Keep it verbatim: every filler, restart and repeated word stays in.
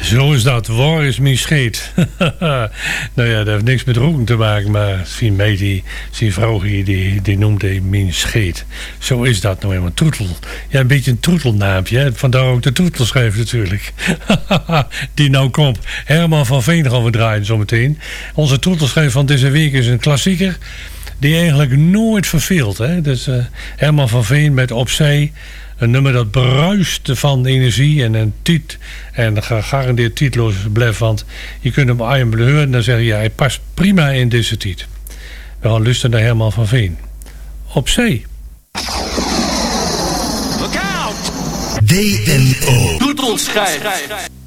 Zo is dat. Waar is mijn scheet? Nou ja, dat heeft niks met roken te maken, maar zien mij die, zijn vrouw hier, die, die noemt hij mijn scheet. Zo is dat nou helemaal. Troetel. Ja, een beetje een troetelnaampje. Hè? Vandaar ook de troetelschijf natuurlijk. Die nou komt. Herman van Veen gaan we draaien zometeen. Onze troetelschijf van deze week is een klassieker die eigenlijk nooit verveelt. Hè? Dus uh, Herman van Veen met Opzij. Een nummer dat bruist van energie en een tiet. En gegarandeerd tietloos blijft. Want je kunt hem aan horen en dan zeg je, hij past prima in deze tiet. We gaan luisteren naar Herman van Veen. Opzij. Look out! D N O. Troetelschijf.